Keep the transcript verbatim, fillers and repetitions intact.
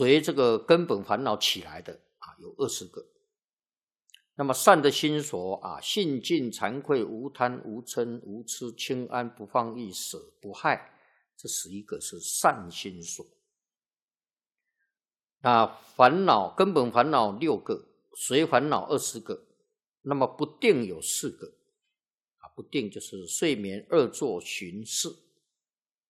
随这个根本烦恼起来的啊，有二十个。那么善的心所啊，信尽惭愧无贪无嗔无痴清安不放逸舍不害，这十一个是善心所。那烦恼根本烦恼六个，随烦恼二十个，那么不定有四个啊，不定就是睡眠恶作寻事